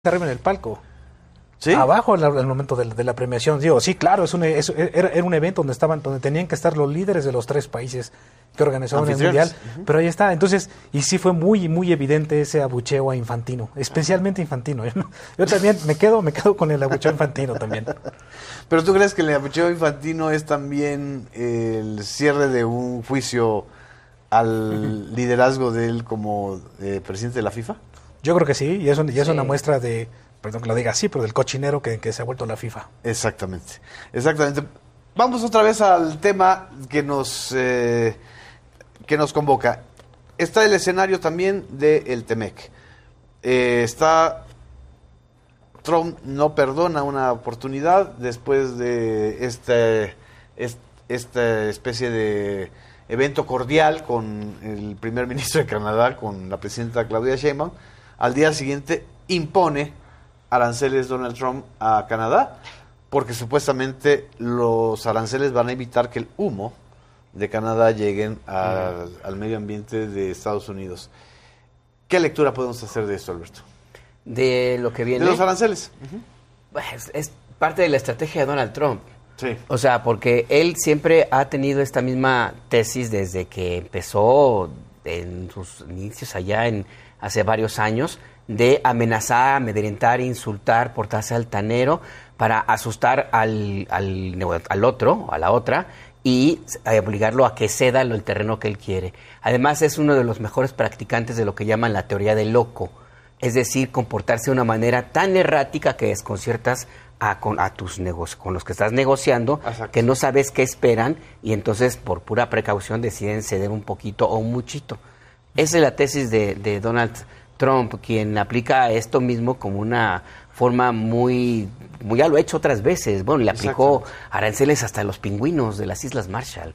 arriba en el palco. ¿Sí? Abajo en el momento de la premiación. Digo, sí, claro, era un evento donde tenían que estar los líderes de los 3 países que organizaron el Mundial. Pero ahí está. Entonces, y sí fue muy, muy evidente ese abucheo a Infantino, especialmente Infantino. Yo también me quedo con el abucheo a Infantino también. ¿Pero tú crees que el abucheo a Infantino es también el cierre de un juicio al liderazgo de él como presidente de la FIFA? Yo creo que sí, y es una muestra de, perdón que lo diga así, pero del cochinero que se ha vuelto la FIFA. Exactamente. Vamos otra vez al tema que nos convoca. Está el escenario también del TEMEC. Trump no perdona una oportunidad después de esta especie de evento cordial con el primer ministro de Canadá, con la presidenta Claudia Sheinbaum. Al día siguiente impone aranceles Donald Trump a Canadá, porque supuestamente los aranceles van a evitar que el humo de Canadá lleguen al medio ambiente de Estados Unidos. ¿Qué lectura podemos hacer de esto, Alberto? De lo que viene. De los aranceles. Pues, es parte de la estrategia de Donald Trump. Sí. O sea, porque él siempre ha tenido esta misma tesis desde que empezó en sus inicios allá hace varios años, de amenazar, amedrentar, insultar, portarse altanero para asustar al otro, a la otra, y obligarlo a que ceda el terreno que él quiere. Además, es uno de los mejores practicantes de lo que llaman la teoría del loco, es decir, comportarse de una manera tan errática que desconciertas con los que estás negociando. Exacto. Que no sabes qué esperan y entonces por pura precaución deciden ceder un poquito o un muchito. Esa es la tesis de Donald Trump, quien aplica esto mismo como una forma muy ya lo ha hecho otras veces. Bueno, le aplicó aranceles hasta a los pingüinos de las Islas Marshall.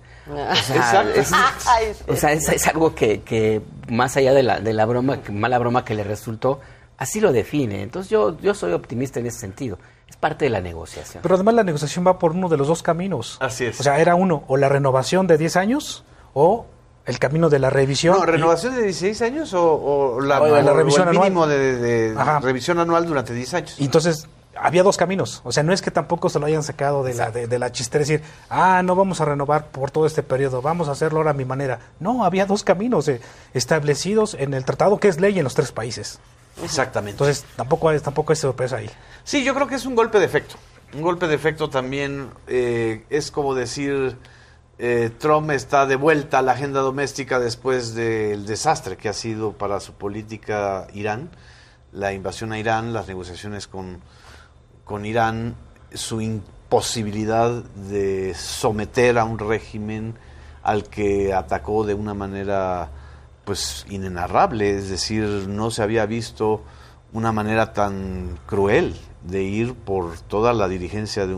O sea, es algo que más allá de la broma, mala broma que le resultó, así lo define. Entonces yo soy optimista en ese sentido. Es parte de la negociación. Pero además la negociación va por uno de los 2 caminos. Así es. O sea, era uno, o la renovación de 10 años, o el camino de la revisión. No, ¿renovación de 16 años o la revisión o el mínimo anual? de revisión anual durante 10 años? Y entonces, había 2 caminos. O sea, no es que tampoco se lo hayan sacado de la chistera, decir, no vamos a renovar por todo este periodo, vamos a hacerlo ahora a mi manera. No, había 2 caminos establecidos en el tratado, que es ley en los 3 países. Exactamente. Entonces, tampoco hay sorpresa ahí. Sí, yo creo que es un golpe de efecto. Un golpe de efecto también es como decir, Trump está de vuelta a la agenda doméstica después del desastre que ha sido para su política Irán, la invasión a Irán, las negociaciones con Irán, su imposibilidad de someter a un régimen al que atacó de una manera pues inenarrable, es decir, no se había visto una manera tan cruel de ir por toda la dirigencia de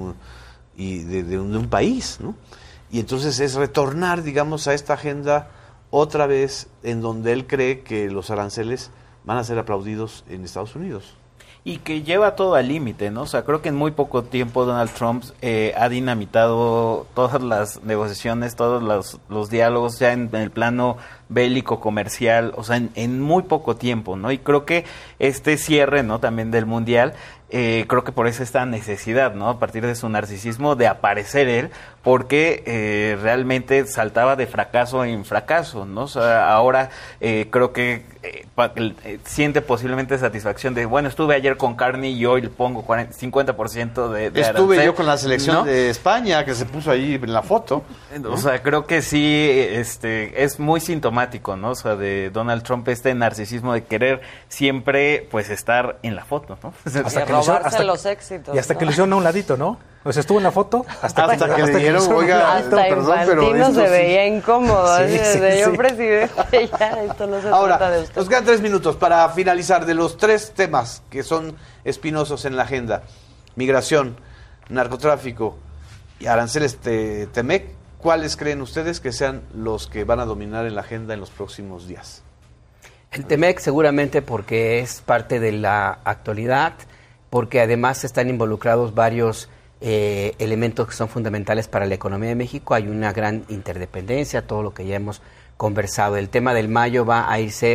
un país, ¿no? Y entonces es retornar, digamos, a esta agenda otra vez en donde él cree que los aranceles van a ser aplaudidos en Estados Unidos. Y que lleva todo al límite, ¿no? O sea, creo que en muy poco tiempo Donald Trump ha dinamitado todas las negociaciones, todos los diálogos ya en el plano bélico, comercial, o sea, en muy poco tiempo, ¿no? Y creo que este cierre, ¿no?, también del Mundial, creo que por eso esta necesidad, ¿no?, a partir de su narcisismo, de aparecer él, porque realmente saltaba de fracaso en fracaso, ¿no? O sea, ahora creo que siente posiblemente satisfacción de, bueno, estuve ayer con Carney y hoy le pongo 50% de Estuve arancel, yo con la selección, ¿no?, de España, que se puso ahí en la foto, ¿no? O sea, creo que sí, es muy sintomático, ¿no? O sea, de Donald Trump, este narcisismo de querer siempre, pues, estar en la foto, ¿no? Robarse los éxitos. Y hasta que lo hicieron a un ladito, ¿no? O sea, estuvo en la foto hasta que le dijeron, oiga, hasta perdón, pero Infantino se veía sí incómodo. Yo presidente, ya, esto no se trata de usted. Nos quedan 3 minutos para finalizar de los 3 temas que son espinosos en la agenda: migración, narcotráfico y aranceles TEMEC. ¿Cuáles creen ustedes que sean los que van a dominar en la agenda en los próximos días? El TEMEC seguramente, porque es parte de la actualidad, porque además están involucrados varios elementos que son fundamentales para la economía de México. Hay una gran interdependencia, todo lo que ya hemos conversado. El tema del mayo va a irse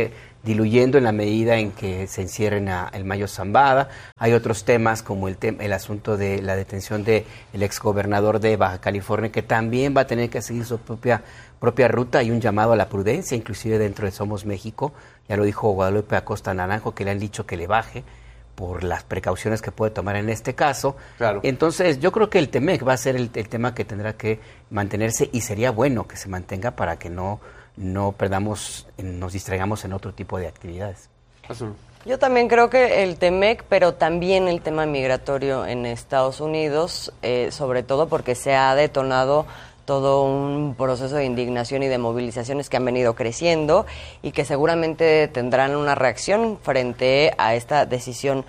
diluyendo en la medida en que se encierren a el Mayo Zambada. Hay otros temas como el asunto de la detención del exgobernador de Baja California, que también va a tener que seguir su propia ruta. Hay un llamado a la prudencia, inclusive dentro de Somos México. Ya lo dijo Guadalupe Acosta Naranjo, que le han dicho que le baje por las precauciones que puede tomar en este caso. Claro. Entonces, yo creo que el TEMEC va a ser el tema que tendrá que mantenerse, y sería bueno que se mantenga para que no perdamos, nos distraigamos en otro tipo de actividades. Yo también creo que el TEMEC, pero también el tema migratorio en Estados Unidos, sobre todo porque se ha detonado todo un proceso de indignación y de movilizaciones que han venido creciendo y que seguramente tendrán una reacción frente a esta decisión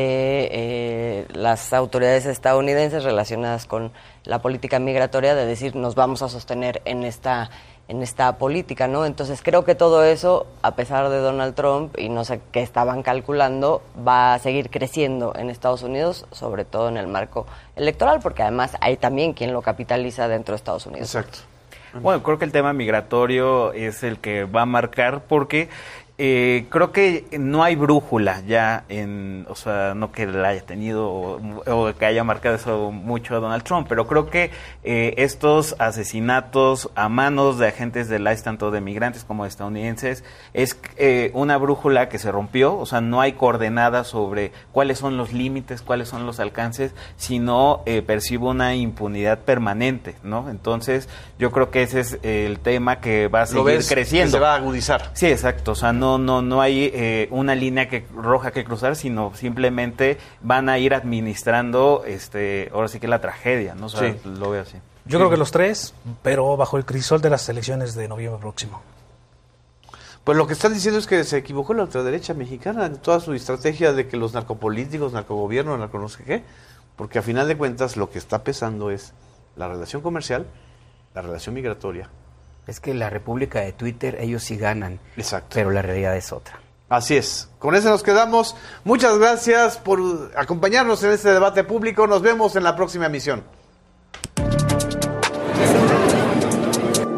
de las autoridades estadounidenses relacionadas con la política migratoria, de decir nos vamos a sostener en esta política, ¿no? Entonces creo que todo eso, a pesar de Donald Trump y no sé qué estaban calculando, va a seguir creciendo en Estados Unidos, sobre todo en el marco electoral, porque además hay también quien lo capitaliza dentro de Estados Unidos. Exacto. Bueno, creo que el tema migratorio es el que va a marcar, porque creo que no hay brújula ya o sea, no que la haya tenido o que haya marcado eso mucho Donald Trump, pero creo que estos asesinatos a manos de agentes del ICE, tanto de migrantes como de estadounidenses, es una brújula que se rompió. O sea, no hay coordenadas sobre cuáles son los límites, cuáles son los alcances, sino percibo una impunidad permanente, ¿no? Entonces, yo creo que ese es el tema que va a seguir creciendo. Que se va a agudizar. Sí, exacto. O sea, no hay una línea roja que cruzar, sino simplemente van a ir administrando ahora sí que la tragedia, ¿no? O sea, sí, lo veo así. Yo creo que los tres, pero bajo el crisol de las elecciones de noviembre próximo. Pues lo que están diciendo es que se equivocó la ultraderecha mexicana en toda su estrategia de que los narcopolíticos, narcogobierno, no sé qué, porque a final de cuentas lo que está pesando es la relación comercial, la relación migratoria. Es que la república de Twitter, ellos sí ganan. Exacto. Pero la realidad es otra. Así es. Con eso nos quedamos. Muchas gracias por acompañarnos en este debate público. Nos vemos en la próxima emisión.